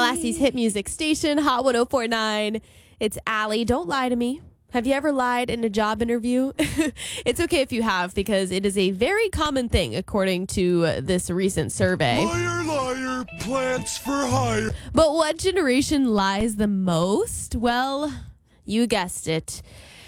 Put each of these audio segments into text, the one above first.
Tallahassee's hit music station, Hot 104.9. It's Allie. Don't lie to me. Have you ever lied in a job interview? It's okay if you have, because it is a very common thing, according to this recent survey. Liar, liar, plants for hire. But what generation lies the most? Well, you guessed it.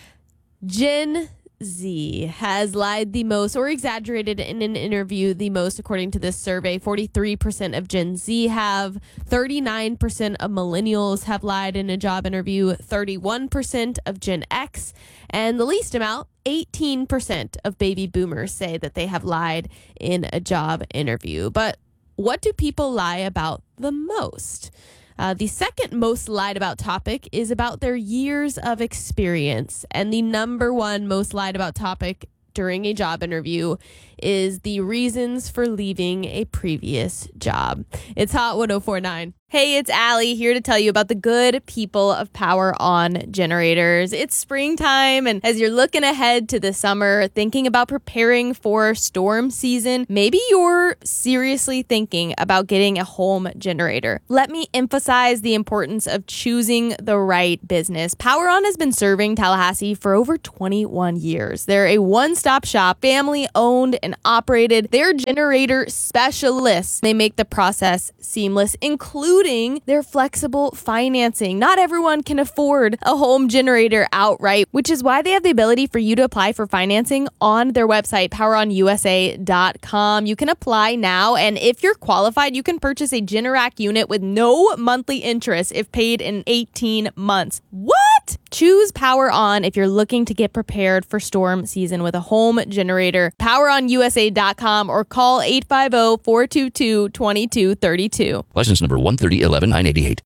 Gen Z has lied the most or exaggerated in an interview the most, according to this survey. 43% of Gen Z have, 39% of millennials have lied in a job interview, 31% of Gen X, and the least amount, 18% of baby boomers say that they have lied in a job interview. But what do people lie about the most? The second most lied about topic is about their years of experience. And the number one most lied about topic during a job interview is the reasons for leaving a previous job. It's Hot 104.9. Hey, it's Allie here to tell you about the good people of Power On Generators. It's springtime, and as you're looking ahead to the summer, thinking about preparing for storm season, maybe you're seriously thinking about getting a home generator. Let me emphasize the importance of choosing the right business. Power On has been serving Tallahassee for over 21 years. They're a one-stop shop, family-owned and operated. They're generator specialists. They make the process seamless, including their flexible financing. Not everyone can afford a home generator outright, which is why they have the ability for you to apply for financing on their website, poweronusa.com. You can apply now, and if you're qualified, you can purchase a Generac unit with no monthly interest if paid in 18 months. What? Choose Power On if you're looking to get prepared for storm season with a home generator. Poweronusa.com or call 850-422-2232. License number 130-11988.